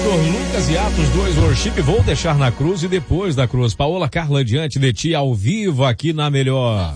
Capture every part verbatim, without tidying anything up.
Pastor Lucas e Atos dois Worship, vou deixar na cruz e depois da cruz. Paola Carla, diante de ti, ao vivo aqui na Melhor.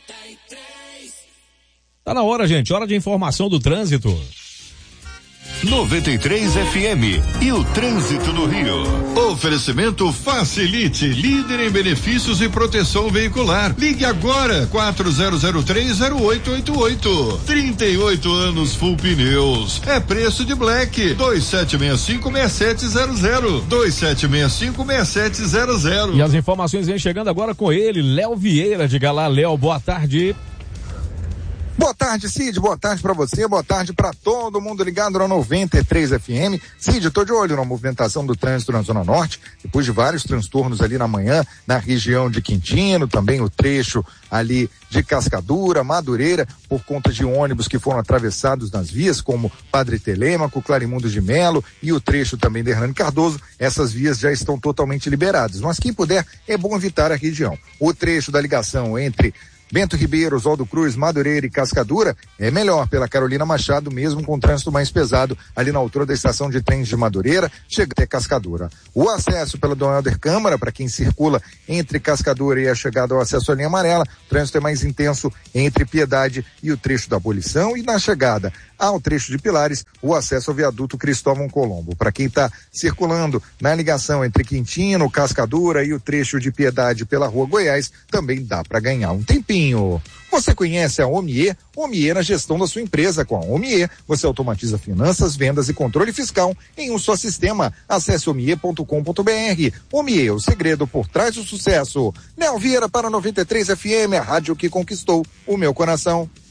Tá na hora, gente, hora de informação do trânsito. noventa e três F M e o trânsito no Rio. Oferecimento Facilite, líder em benefícios e proteção veicular. Ligue agora, quatro zero zero três zero oito oito oito. trinta e oito anos Full Pneus. É preço de Black. dois sete seis cinco seis sete zero zero. dois sete seis cinco seis sete zero zero. E as informações vêm chegando agora com ele, Léo Vieira. Diga lá, Léo, boa tarde. Boa tarde, Cid, boa tarde pra você, boa tarde pra todo mundo ligado na noventa e três F M. Cid, tô de olho na movimentação do trânsito na Zona Norte, depois de vários transtornos ali na manhã, na região de Quintino, também o trecho ali de Cascadura, Madureira, por conta de ônibus que foram atravessados nas vias, como Padre Telêmaco, Clarimundo de Melo e o trecho também de Hernani Cardoso. Essas vias já estão totalmente liberadas, mas quem puder é bom evitar a região. O trecho da ligação entre Bento Ribeiro, Oswaldo Cruz, Madureira e Cascadura é melhor pela Carolina Machado, mesmo com trânsito mais pesado ali na altura da estação de trens de Madureira, chega até Cascadura. O acesso pela Dom Helder Câmara, para quem circula entre Cascadura e a chegada ao acesso à linha amarela, o trânsito é mais intenso entre Piedade e o trecho da Abolição, e na chegada ao trecho de Pilares, o acesso ao viaduto Cristóvão Colombo. Para quem está circulando na ligação entre Quintino, Cascadura e o trecho de Piedade pela Rua Goiás, também dá para ganhar um tempinho. Você conhece a Omie? Omie na gestão da sua empresa. Com a Omie, você automatiza finanças, vendas e controle fiscal em um só sistema. Acesse omie ponto com ponto br. Omie, o segredo por trás do sucesso. Léo Vieira para noventa e três F M, a rádio que conquistou o meu coração.